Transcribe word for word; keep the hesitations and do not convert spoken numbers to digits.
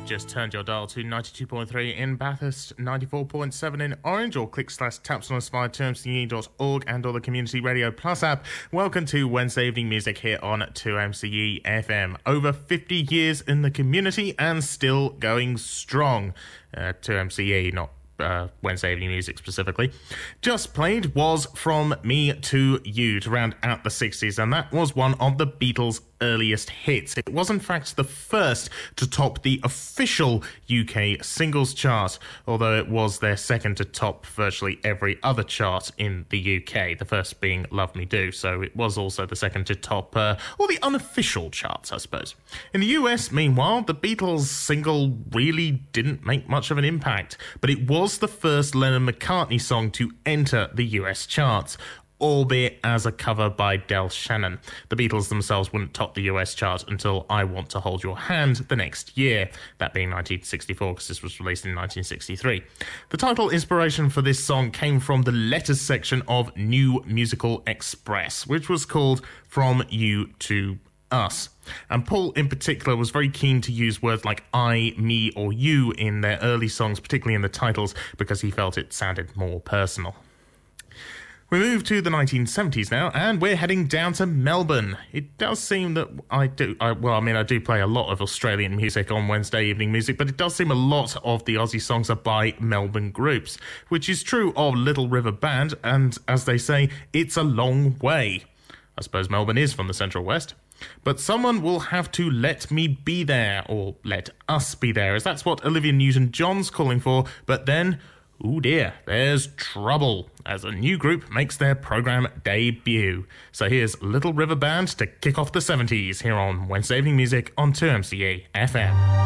Just turned your dial to ninety-two point three in Bathurst, ninety-four point seven in Orange, or click slash taps on us via two m c e dot org and or the Community Radio Plus app. Welcome to Wednesday Evening Music here on two M C E F M. Over fifty years in the community and still going strong. Uh, two M C E, not Uh, Wednesday Evening Music specifically. Just played was From Me to You to round out the sixties, and that was one of the Beatles' earliest hits. It was in fact the first to top the official U K singles chart, although it was their second to top virtually every other chart in the U K, the first being Love Me Do, so it was also the second to top uh, all the unofficial charts, I suppose. In the U S, meanwhile, the Beatles single really didn't make much of an impact, but it was the first Lennon-McCartney song to enter the U S charts, albeit as a cover by Del Shannon. The Beatles themselves wouldn't top the U S chart until I Want to Hold Your Hand the next year, that being nineteen sixty-four, because this was released in nineteen sixty-three. The title inspiration for this song came from the letters section of New Musical Express, which was called From You to Us. And Paul in particular was very keen to use words like I, me or you in their early songs, particularly in the titles, because he felt it sounded more personal. We move to the nineteen seventies now, and we're heading down to Melbourne. It does seem that I do, I, well, I mean, I do play a lot of Australian music on Wednesday Evening Music, but it does seem a lot of the Aussie songs are by Melbourne groups, which is true of Little River Band, and as they say, it's a long way. I suppose Melbourne is from the Central West. But someone will have to let me be there, or let us be there, as that's what Olivia Newton-John's calling for, but then, ooh dear, there's trouble, as a new group makes their programme debut. So here's Little River Band to kick off the seventies here on Wednesday Evening Music on two M C E F M.